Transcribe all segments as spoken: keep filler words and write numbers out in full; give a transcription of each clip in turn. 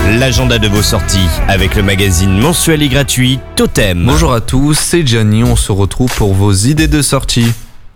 L'agenda de vos sorties avec le magazine mensuel et gratuit Totem. Bonjour à tous, c'est Gianni, on se retrouve pour vos idées de sortie.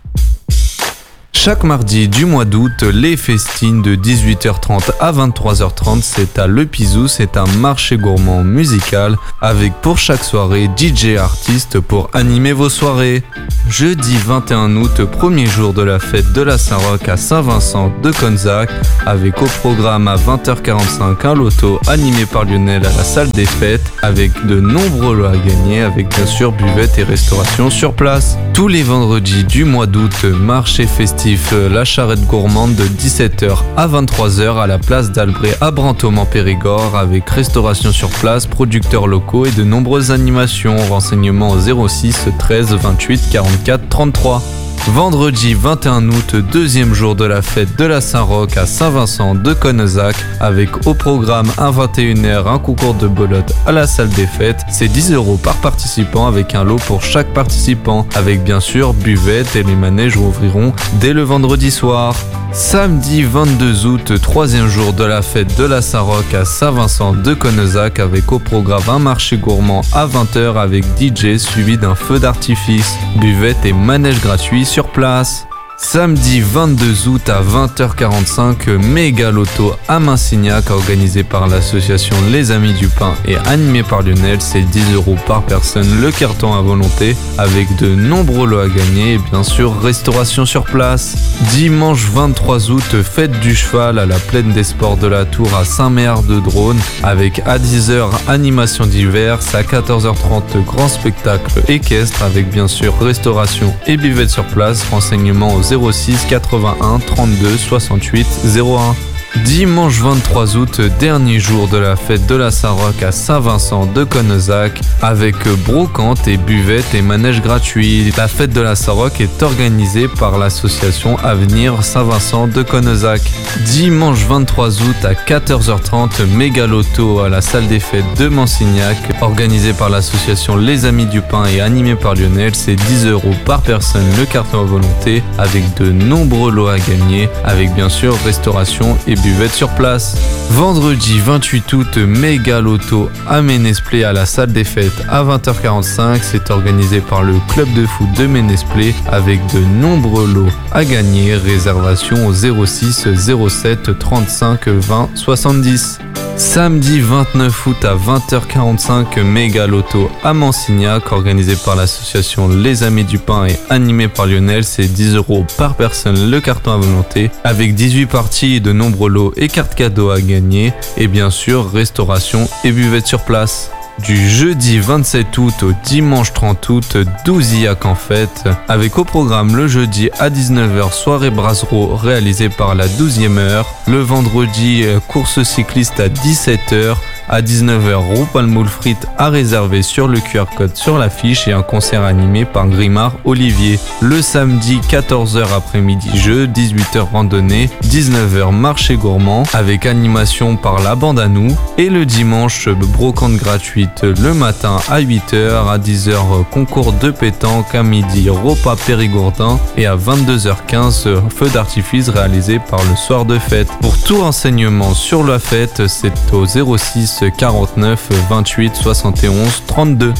Chaque mardi du mois d'août, les festines de dix-huit heures trente à vingt-trois heures trente, c'est à Le Pizou, c'est un marché gourmand musical avec pour chaque soirée D J artistes pour animer vos soirées. Jeudi vingt et un août, premier jour de la fête de la Saint-Roch à Saint-Vincent de Conzac, avec au programme à vingt heures quarante-cinq un loto animé par Lionel à la salle des fêtes, avec de nombreux lots à gagner, avec bien sûr buvette et restauration sur place. Tous les vendredis du mois d'août, marché festif La Charrette Gourmande de dix-sept heures à vingt-trois heures à la place d'Albret à Brantôme-en-Périgord, avec restauration sur place, producteurs locaux et de nombreuses animations. Renseignements au zéro six treize vingt-huit quarante-quatre trente-trois. Vendredi vingt et un août, deuxième jour de la fête de la Saint-Roch à Saint-Vincent de Conzac, avec au programme à vingt et une heures un concours de belote à la salle des fêtes. C'est dix euros par participant avec un lot pour chaque participant, avec bien sûr buvette, et les manèges rouvriront dès le vendredi soir. Samedi vingt-deux août, troisième jour de la fête de la Saint-Roch à Saint-Vincent de Conzac, avec au programme un marché gourmand à vingt heures avec D J suivi d'un feu d'artifice, buvette et manège gratuit sur place. Samedi vingt-deux août à vingt heures quarante-cinq, méga loto à Massignac organisé par l'association Les Amis du Pain et animé par Lionel. C'est dix euros par personne, le carton à volonté avec de nombreux lots à gagner et bien sûr restauration sur place. Dimanche vingt-trois août, fête du cheval à la plaine des sports de la Tour à Saint-Méard-de-Drône, avec à dix heures animation diverses, à quatorze heures trente grand spectacle équestre avec bien sûr restauration et buvette sur place. Renseignements aux zéro six quatre-vingt-un trente-deux soixante-huit zéro un. Dimanche vingt-trois août, dernier jour de la fête de la Saint-Roch à Saint-Vincent de Conzac, avec brocante et buvette et manège gratuit. La fête de la Saint-Roch est organisée par l'association Avenir Saint-Vincent de Conzac. Dimanche vingt-trois août à quatorze heures trente, méga loto à la salle des fêtes de Massignac, organisé par l'association Les Amis du Pain et animé par Lionel. C'est dix euros par personne, le carton à volonté, avec de nombreux lots à gagner, avec bien sûr restauration et buvette sur place. Vendredi vingt-huit août, méga loto à Ménezplé à la salle des fêtes à vingt heures quarante-cinq. C'est organisé par le club de foot de Ménezplé avec de nombreux lots à gagner. Réservation au zéro six zéro sept trente-cinq vingt soixante-dix. Samedi vingt-neuf août à vingt heures quarante-cinq, méga loto à Massignac organisé par l'association Les Amis du Pain et animé par Lionel. C'est dix euros par personne, le carton à volonté, avec dix-huit parties et de nombreux lots et cartes cadeaux à gagner, et bien sûr restauration et buvette sur place. Du jeudi vingt-sept août au dimanche trente août, douzillac en fête, avec au programme le jeudi à dix-neuf heures soirée Brassereau réalisée par la douzième heure, le vendredi course cycliste à dix-sept heures, à dix-neuf heures roue palmoule frites à réserver sur le Q R code sur l'affiche et un concert animé par Grimard Olivier. Le samedi quatorze heures après-midi jeu, dix-huit heures randonnée, dix-neuf heures marché gourmand avec animation par la bande à nous, et le dimanche brocante gratuite le matin à huit heures, à dix heures concours de pétanque, à midi repas périgourdin et à vingt-deux heures quinze feu d'artifice réalisé par le soir de fête. Pour tout renseignement sur la fête, c'est au zéro six quarante-neuf vingt-huit soixante et onze trente-deux.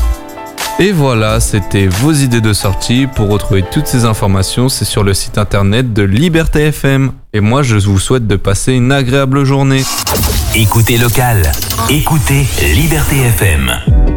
Et voilà, c'était vos idées de sortie. Pour retrouver toutes ces informations, c'est sur le site internet de Liberté F M. Et moi, je vous souhaite de passer une agréable journée. Écoutez local, écoutez Liberté F M.